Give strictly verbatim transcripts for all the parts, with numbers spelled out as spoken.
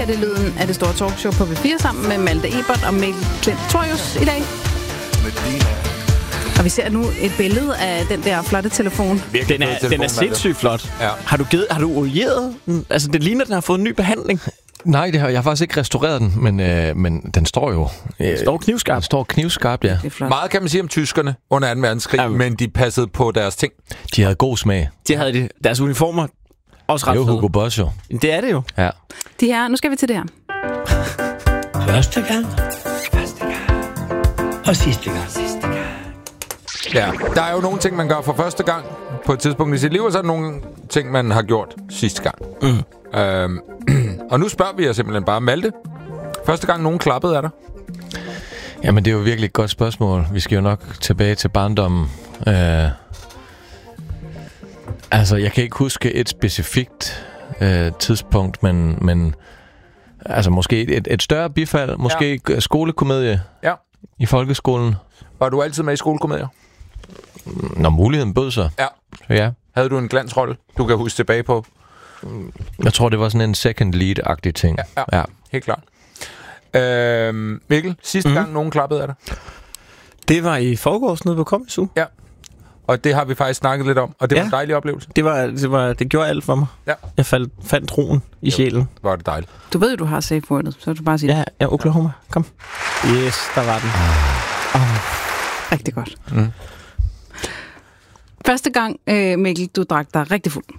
det lyden af det store talkshow på B fire sammen med Malte Ebert og Mikkel Klint Torius i dag. Og vi ser nu et billede af den der flotte telefon. Den er, den er sindssygt flot. Ja. Har du givet, har du olieret den? Altså, det ligner, den har fået en ny behandling. Nej, det har, jeg har faktisk ikke restaureret den, men, øh, men den står jo... Øh, den står knivskarp. Den står knivskarp, ja. Meget kan man sige om tyskerne under anden verdenskrig, ja. Men de passede på deres ting. De havde god smag. De havde de, deres uniformer også ret fede. Det er jo Hugo Boss, jo. Det er det jo. Ja. De her, nu skal vi til det her. Første gang. Første gang. Og sidste gang. Sidste gang. Ja, der er jo nogle ting, man gør for første gang på et tidspunkt i sit liv, og så er der nogle ting, man har gjort sidste gang. Mm. Øhm, og nu spørger vi jer simpelthen bare, Malte. Første gang nogen klappede af dig? Jamen, det er jo virkelig et godt spørgsmål. Vi skal jo nok tilbage til barndommen. Øh, altså, jeg kan ikke huske et specifikt øh, tidspunkt, men, men altså måske et, et større bifald, måske ja. skolekomedie ja. i folkeskolen. Var du altid med i skolekomedier? Når muligheden bød sig. Ja. Så ja. Havde du en glansrolle, du kan huske tilbage på? Jeg tror, det var sådan en second lead-agtig ting. Ja, ja. ja. Helt klart. Øhm, Mikkel, sidste mm. gang nogen klappede af dig? Det var i forgårs nede på Comedy Zoo. Ja. Og det har vi faktisk snakket lidt om, og det ja. var en dejlig oplevelse. Det var, det var, det gjorde alt for mig. Ja. Jeg faldt, fandt roen i sjælen. Var det dejligt. Du ved jo, du har safe wordet, så du bare sige ja, ja, Oklahoma. Kom. Yes, der var den. Oh. Rigtig godt. Mm. Første gang, øh, Mikkel, du drak dig rigtig fuld.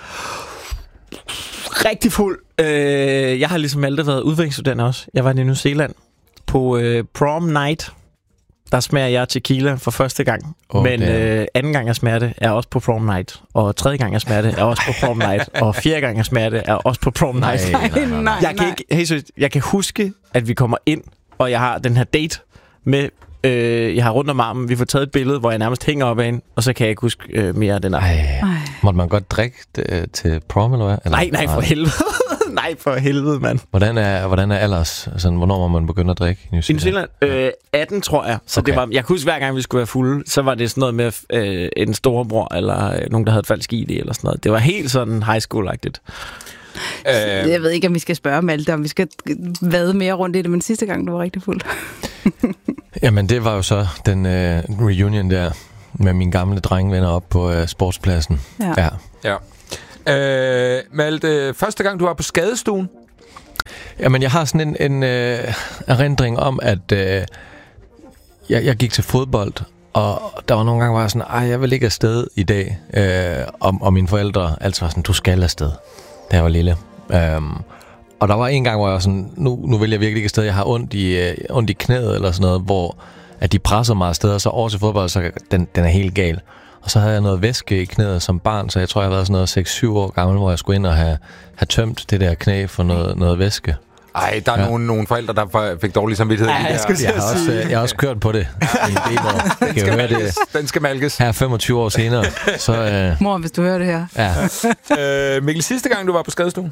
Rigtig fuld. Øh, jeg har ligesom aldrig været udvekslingsstudent også. Jeg var i New Zealand på øh, prom night. Der smager jeg tequila for første gang. Okay. Men øh, anden gang jeg smager det er også på prom night. Og tredje gang jeg smager det er også på prom night. Og fjerde gang jeg smager det er også på prom night. Nej, nej, nej, nej. Jeg kan ikke, hey, seriøst, jeg kan huske, at vi kommer ind, og jeg har den her date med... Øh, jeg har rundt om armen. Vi får taget et billede, hvor jeg nærmest hænger op ad en, og så kan jeg ikke huske øh, mere af den aften. Måtte man godt drikke det, til prom, eller hvad? Eller? Nej, nej, for helvede. nej, for helvede, mand. Hvordan er, hvordan er alders? Altså, hvornår må man begynde at drikke i New Zealand? I New Zealand? Øh, atten, tror jeg. Så okay. det var, jeg kunne huske, hver gang vi skulle være fulde, så var det sådan noget med øh, en storebror, eller øh, nogen, der havde et falsk I D, eller sådan noget. Det var helt sådan high school-agtigt. Øh, jeg ved ikke, om vi skal spørge Malte, om vi skal vade mere rundt i det, men sidste gang, du var rigtig fuld. Jamen, det var jo så den øh, reunion der med mine gamle drengvenner op på øh, sportspladsen. Ja. ja. ja. Øh, Malte, første gang, du var på skadestuen? Jamen, jeg har sådan en, en øh, erindring om, at øh, jeg, jeg gik til fodbold, og der var nogle gange, hvor jeg sådan, ej, jeg vil ikke afsted i dag. Øh, og, og mine forældre altså var sådan, du skal afsted, da jeg var lille. Øhm, og der var en gang, hvor jeg var sådan, nu, nu vil jeg virkelig ikke afsted, jeg har ondt i, øh, ondt i knæet eller sådan noget, hvor at de pressede mig afsted, og så over til fodbold, så den, den er helt gal. Og så havde jeg noget væske i knæet som barn, så jeg tror, jeg har været sådan noget seks syv år gammel, hvor jeg skulle ind og have, have tømt det der knæ for noget, noget væske. Ej, der er ja. nogle, nogle forældre, der fik dårlig samvittighed. Ja, jeg, jeg, har også, jeg har også kørt på det. den, skal malkes. den skal malkes. Her femogtyve år senere. Så, øh, Mor, hvis du hører det her. Ja. øh, Mikkel, sidste gang, du var på skadestuen?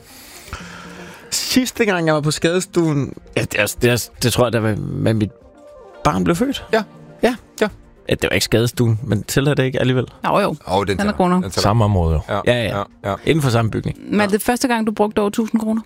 Sidste gang, jeg var på skadestuen... Ja, det, er, det, er, det tror jeg, der var med mit barn blev født. Ja. Ja. Ja. Ja, det var ikke skadestuen, men tæller det ikke alligevel? Jo, jo. Oh, den den er kroner. Samme område. Ja, ja, ja. ja. Inden for samme bygning. Men er det første gang, du brugte over tusind kroner?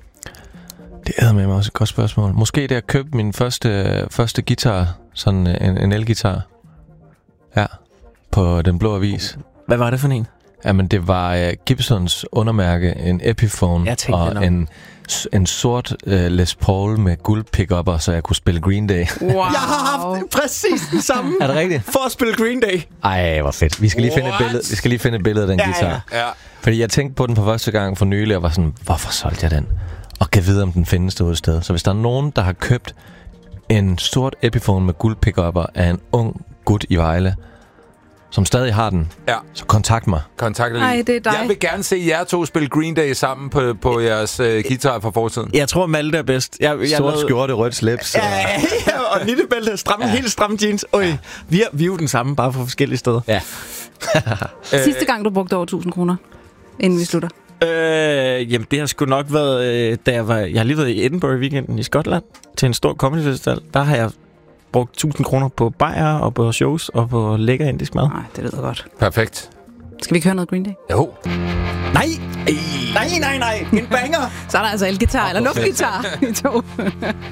Det er med mig også et godt spørgsmål. Måske da jeg købte min første, første guitar, sådan en, en elgitar. Ja, på Den Blå Avis. Hvad var det for en? Jamen, det var uh, Gibsons undermærke, en Epiphone og en, en sort uh, Les Paul med guldpickupper, så jeg kunne spille Green Day. Wow. Jeg har haft præcis den samme. Er det rigtigt? For at spille Green Day. Ej, hvor fedt. Vi skal lige finde et billede. Vi skal lige finde et billede af den ja, guitar. Ja. Fordi jeg tænkte på den for første gang for nylig, og var sådan, hvorfor solgte jeg den? Og kan vide, om den findes derude et sted. Så hvis der er nogen, der har købt en sort Epiphone med guldpickupper af en ung gut i Vejle, som stadig har den, ja. så kontakt mig. Kontakt Ej, det er dig. Jeg vil gerne se jer to spille Green Day sammen på, på jeres uh, guitar fra fortiden. Jeg tror, Malte er bedst. Jeg, jeg Sort lavede... skjorte, rødt slips. Ja, ja, ja, og lille bælte, stramme, ja. helt stramme jeans. Øj, ja. vi, er, vi er jo den samme, bare fra forskellige steder. Ja. Sidste gang, du brugte over tusind kroner, inden vi slutter? Øh, jamen, det har sgu nok været, øh, da jeg var... Jeg har lige været i Edinburgh i weekenden i Skotland til en stor comedy festival. Der har jeg brugt tusind kroner på bajer og på shows og på lækker indisk mad. Nej, det lyder godt. Perfekt. Skal vi ikke høre noget Green Day? Jo. Nej! Nej, nej, nej! En banger! Så er der altså elgitar eller luftgitar i to.